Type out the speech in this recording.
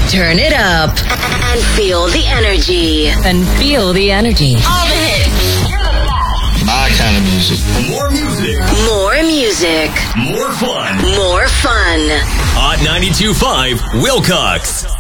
Turn it up. And feel the energy. And feel the energy. All the hits. My kind of music. More music. More music. More fun. More fun. Hot 92.5 Wilcox.